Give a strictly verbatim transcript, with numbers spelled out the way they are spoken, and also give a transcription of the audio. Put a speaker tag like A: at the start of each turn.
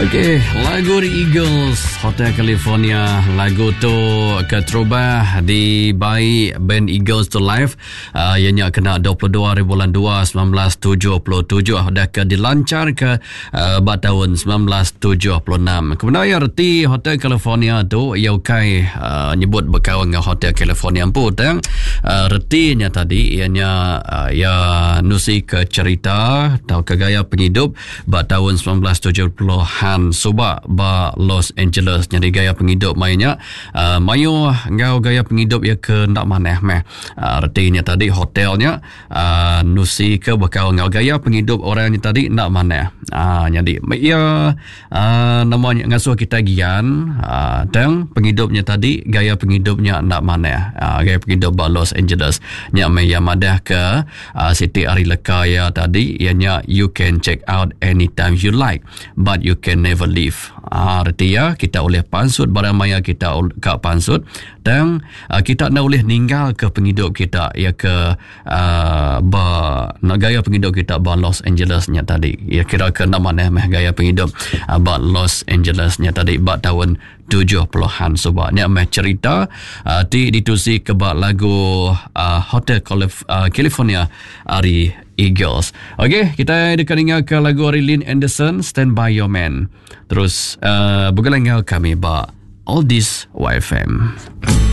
A: Okey, lagu The Eagles, Hotel California. Lagu tu keterubah di by band Eagles to Life. Uh, ianya kena dua puluh dua hari bulan dua seribu sembilan ratus tujuh puluh tujuh. Dah ke dilancar ke uh, pada tahun seribu sembilan ratus tujuh puluh enam. Kemudian erti Hotel California tu ia ukai uh, nyebut berkawan dengan Hotel California pun. Uh, retinya tadi ianya uh, ia nusi ke cerita atau ke gaya penghidup pada tahun seribu sembilan ratus tujuh puluhan subak ba Los Angeles. Jadi gaya penghidup mainnya uh, mayu ngau gaya penghidup ia ke ndak maneh meh. Uh, retinya tadi hotelnya uh, nusi ke bakal ngau gaya penghidup orangnya tadi ndak maneh. Uh, jadi ia uh, namanya ngasuh kita gian uh, dan penghidupnya tadi gaya penghidupnya ndak maneh. Uh, gaya penghidup ba Los Angeles nya me yang madah ke uh, Siti Ari Lekaya tadi ianya you can check out anytime you like but you can never leave. Uh, artinya kita boleh pansut barang maya kita kat pansut dan uh, kita nak boleh ninggal ke penghidup kita ya ke uh, ba nak gaya penghidup kita ba Los Angeles nya tadi. Ya kira ke nak mana meh gaya penghidup uh, ba Los Angeles nya tadi ba tahun tujuh puluhan sebabnya meh cerita uh, di ditusi ke ba lagu uh, Hotel Calif- uh, California Ari Eagles. Okey, kita dekat dengar ke lagu Ari Lynn Anderson Stand By Your Man. Terus uh, bergelang kami ba All This Y F M.